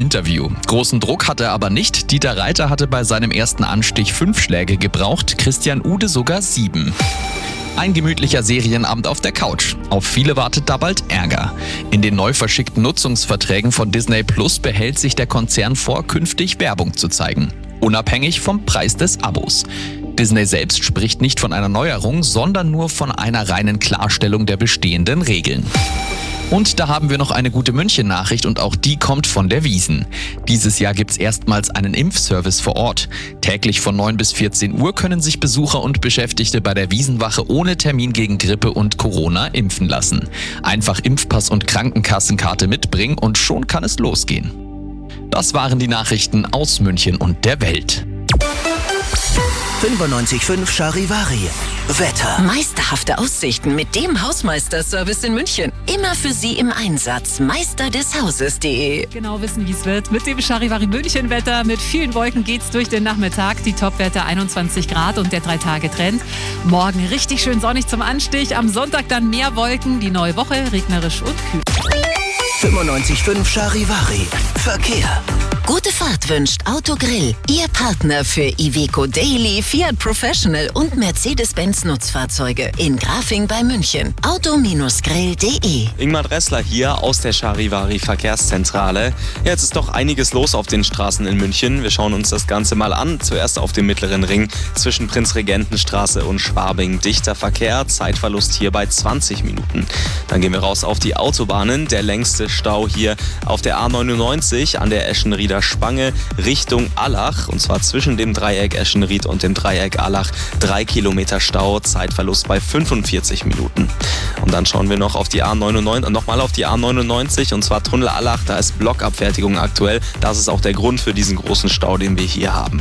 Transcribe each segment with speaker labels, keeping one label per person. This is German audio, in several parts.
Speaker 1: Interview. Großen Druck hatte er aber nicht. Dieter Reiter hatte bei seinem ersten Anstich 5 Schläge gebraucht, Christian Ude sogar 7. Ein gemütlicher Serienabend auf der Couch. Auf viele wartet da bald Ärger. In den neu verschickten Nutzungsverträgen von Disney Plus behält sich der Konzern vor, künftig Werbung zu zeigen. Unabhängig vom Preis des Abos. Disney selbst spricht nicht von einer Neuerung, sondern nur von einer reinen Klarstellung der bestehenden Regeln. Und da haben wir noch eine gute München-Nachricht und auch die kommt von der Wiesn. Dieses Jahr gibt's erstmals einen Impfservice vor Ort. Täglich von 9 bis 14 Uhr können sich Besucher und Beschäftigte bei der Wiesnwache ohne Termin gegen Grippe und Corona impfen lassen. Einfach Impfpass und Krankenkassenkarte mitbringen und schon kann es losgehen. Das waren die Nachrichten aus München und der Welt.
Speaker 2: 95.5 Charivari. Wetter.
Speaker 3: Meisterhafte Aussichten mit dem Hausmeisterservice in München. Immer für Sie im Einsatz. Meisterdeshauses.de.
Speaker 4: Genau wissen, wie es wird. Mit dem Charivari München Wetter. Mit vielen Wolken geht's durch den Nachmittag. Die Topwerte 21 Grad und der 3-Tage-Trend. Morgen richtig schön sonnig zum Anstich. Am Sonntag dann mehr Wolken. Die neue Woche regnerisch und kühl.
Speaker 2: 95.5 Charivari. Verkehr.
Speaker 3: Gute Fahrt wünscht Autogrill. Ihr Partner für Iveco Daily, Fiat Professional und Mercedes-Benz Nutzfahrzeuge. In Grafing bei München. Auto-grill.de.
Speaker 5: Ingmar Dressler hier aus der Charivari Verkehrszentrale. Jetzt ist doch einiges los auf den Straßen in München. Wir schauen uns das Ganze mal an. Zuerst auf dem mittleren Ring zwischen Prinzregentenstraße und Schwabing. Dichter Verkehr, Zeitverlust hier bei 20 Minuten. Dann gehen wir raus auf die Autobahnen. Der längste Stau hier auf der A99 an der Eschenrieder Spange Richtung Allach. Und zwar zwischen dem Dreieck Eschenried und dem Dreieck Allach. 3 Kilometer Stau, Zeitverlust bei 45 Minuten. Und dann schauen wir noch auf die nochmal auf die A99 und zwar Tunnel Allach. Da ist Blockabfertigung aktuell. Das ist auch der Grund für diesen großen Stau, den wir hier haben.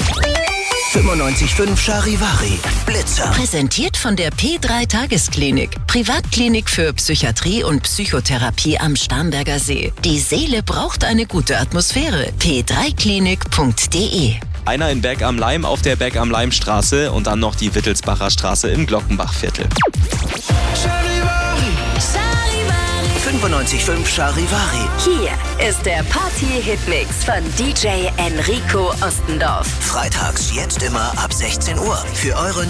Speaker 2: 95.5 Charivari. Blitzer.
Speaker 3: Präsentiert von der P3 Tagesklinik. Privatklinik für Psychiatrie und Psychotherapie am Starnberger See. Die Seele braucht eine gute Atmosphäre. p3klinik.de.
Speaker 5: Einer in Berg am Laim auf der Berg am Laim Straße und dann noch die Wittelsbacher Straße im Glockenbachviertel.
Speaker 2: 95.5 Charivari.
Speaker 6: Hier ist der Party-Hitmix von DJ Enrico Ostendorf.
Speaker 2: Freitags jetzt immer ab 16 Uhr. Für eure